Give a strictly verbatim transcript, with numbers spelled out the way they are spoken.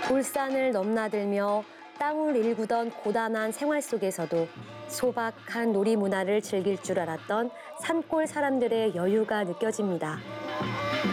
울산을 넘나들며 땅을 일구던 고단한 생활 속에서도 소박한 놀이 문화를 즐길 줄 알았던 산골 사람들의 여유가 느껴집니다.